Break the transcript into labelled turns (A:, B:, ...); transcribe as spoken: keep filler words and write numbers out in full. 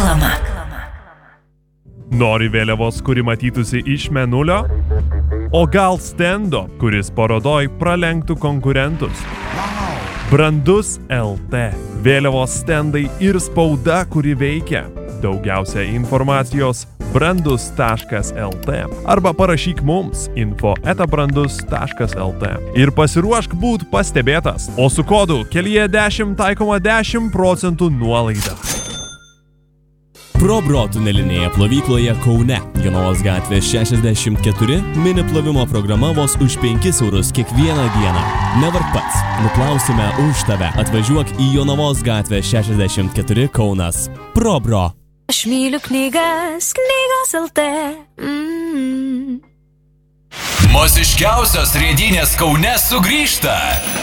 A: Reklama.
B: Nori vėliavos, kuri matytųsi iš mėnulio? O gal stendo, kuris parodoj pralenktų konkurentus? Brandus L T. Vėliavos stendai ir spauda, kuri veikia. Daugiausia informacijos brandus taškas l t arba parašyk mums info eta brandus taškas l t ir pasiruošk būt pastebėtas, o su kodu kelyje dešimt taikoma dešimt procentų nuolaida.
C: Probro tunelinėje plovykloje Kaune, Jonavos gatvė šešiasdešimt keturi, mini plovimo programa vos už penkis eurus kiekvieną dieną. Nevark pats, nuplausime už tave. Atvažiuok į Jonavos gatvę šešiasdešimt keturi Kaunas. Probro.
A: Aš myliu knygas, knygos L T. Mm.
D: Masiškiausios riedynės Kaune sugrįžta.